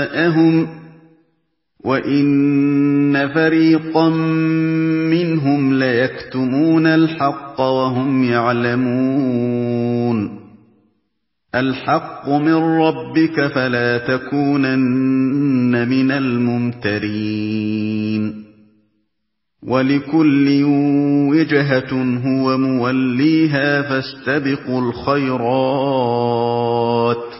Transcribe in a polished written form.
وَإِنَّ فَرِيقًا مِّنْهُمْ لَيَكْتُمُونَ الْحَقَّ وَهُمْ يَعْلَمُونَ الْحَقُّ مِن رَّبِّكَ فَلَا تَكُونَنَّ مِنَ الْمُمْتَرِينَ وَلِكُلٍّ وِجْهَةٌ هُوَ مُوَلِّيهَا فَاسْتَبِقُوا الْخَيْرَاتِ ۚ